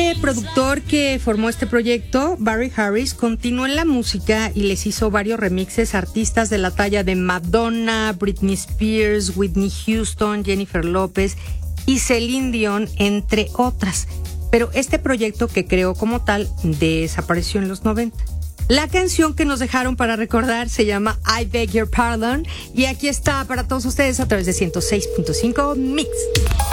Este productor que formó este proyecto, Barry Harris, continuó en la música y les hizo varios remixes a artistas de la talla de Madonna, Britney Spears, Whitney Houston, Jennifer López y Celine Dion, entre otras. Pero este proyecto que creó como tal desapareció en los 90. La canción que nos dejaron para recordar se llama I Beg Your Pardon y aquí está para todos ustedes a través de 106.5 Mix.